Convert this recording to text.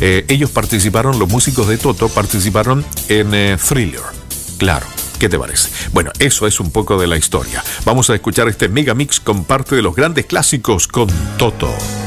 Ellos participaron, los músicos de Toto participaron en Thriller. Claro, ¿qué te parece? Bueno, eso es un poco de la historia. Vamos a escuchar este Megamix con parte de los grandes clásicos con Toto.